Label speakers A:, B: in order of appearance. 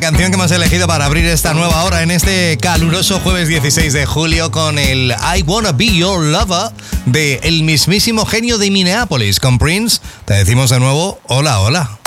A: Canción que hemos elegido para abrir esta nueva hora en este caluroso jueves 16 de julio con el I Wanna Be Your Lover de el mismísimo genio de Minneapolis con Prince. Te decimos de nuevo, hola, hola.